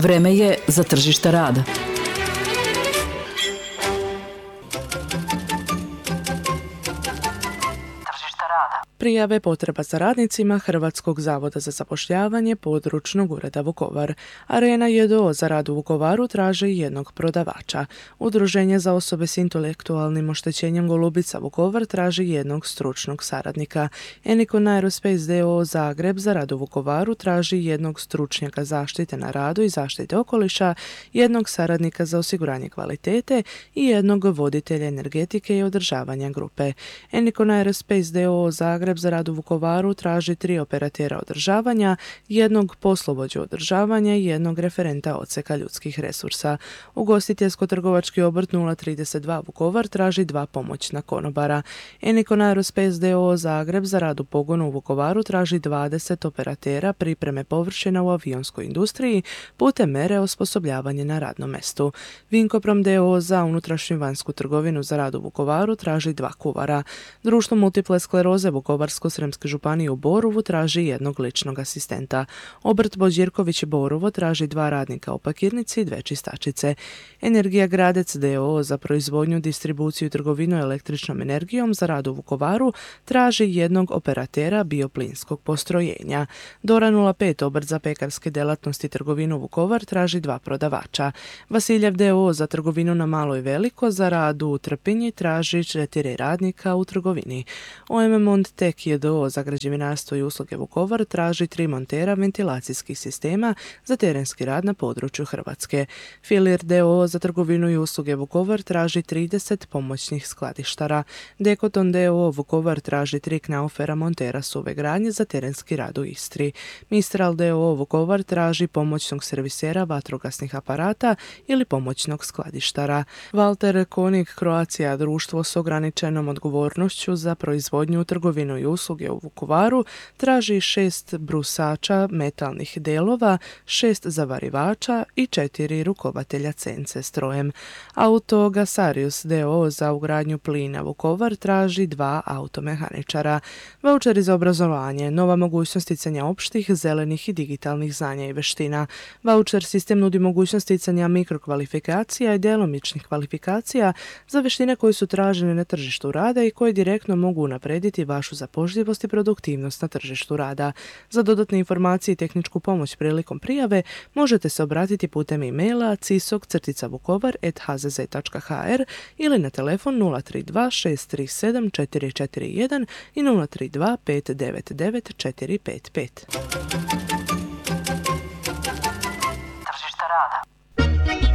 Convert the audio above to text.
Vreme je za tržište rada. Prijave potreba za radnicima Hrvatskog zavoda za zapošljavanje područnog ureda Vukovar. Arena JDO za rad u Vukovaru traži jednog prodavača. Udruženje za osobe s intelektualnim oštećenjem Golubica Vukovar traži jednog stručnog saradnika. Enikon Aerospace d.o.o. Zagreb za rad u Vukovaru traži jednog stručnjaka zaštite na radu i zaštite okoliša, jednog saradnika za osiguranje kvalitete i jednog voditelja energetike i održavanja grupe. Enikon Aerospace d.o.o. Zagreb za rad u Vukovaru traži 3 operatera održavanja, jednog poslovođu održavanja i jednog referenta odseka ljudskih resursa. Ugostiteljsko-trgovački obrt 032 Vukovar traži 2 pomoćna konobara. Enikon Aerospace d.o.o. Zagreb za rad u pogonu u Vukovaru traži 20 operatera pripreme površina u avionskoj industriji putem mere osposobljavanje na radnom mestu. Vinkoprom d.o.o. za unutrašnju vanjsku trgovinu za rad u Vukovaru traži 2 kuvara. Društvo multiple skleroze Vukovarsko-srijemske županije u Borovu traži jednog ličnog asistenta. Obrt Božirković Borovo traži 2 radnika u pakirnici i 2 čistačice. Energija Gradec d.o.o. za proizvodnju, distribuciju i trgovinu električnom energijom za rad u Vukovaru traži jednog operatera bioplinskog postrojenja. Dora 05 obrt za pekarske djelatnosti i trgovinu Vukovar traži 2 prodavača. Vasiljev d.o.o. za trgovinu na malo i veliko za rad u Trpinji traži 4 radnika u trgovini. OM Montek d.o.o. za građevinarstvo i usluge Vukovar traži 3 montera ventilacijskih sistema za terenski rad na području Hrvatske. Filir d.o.o. za trgovinu i usluge Vukovar traži 30 pomoćnih skladištara. Dekoton d.o.o. Vukovar traži 3 knaufera montera suve gradnje za terenski rad u Istri. Mistral d.o.o. Vukovar traži pomoćnog servisera vatrogasnih aparata ili pomoćnog skladištara. Walter Konig Croatia društvo s ograničenom odgovornošću za proizvodnju, trgovinu i usluge u Vukovaru traži 6 brusača metalnih delova, 6 zavarivača i 4 rukovatelja CNC strojem. Auto Gasarius d.o.o. za ugradnju plina Vukovar traži 2 automehaničara. Vaučeri za obrazovanje, nova mogućnost sticanja opštih, zelenih i digitalnih znanja i veština. Vaučer sistem nudi mogućnost sticanja mikrokvalifikacija i djelomičnih kvalifikacija za veštine koje su tražene na tržištu rada i koje direktno mogu naprediti vašu zapošljivost i produktivnost na tržištu rada. Za dodatne informacije i tehničku pomoć prilikom prijave možete se obratiti putem e-maila cisok-vukovar@hzz.hr ili na telefon 032 637 441 i 032 599 455. Tržište rada.